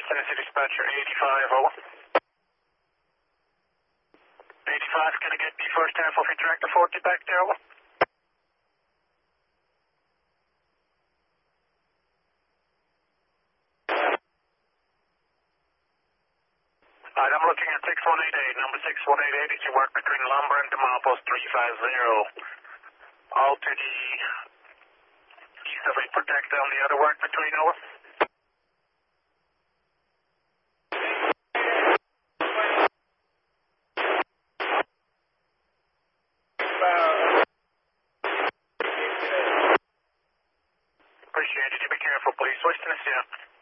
Tennessee Dispatcher 85, over. 85, can I get the first half of your tractor 40 back there, over? Alright, I'm looking at 6188, number 6188, is you work between Lumber and the milepost 350. All to the east of it, protect on the other work between, over. Appreciate it, you be careful, please. West Tennessee.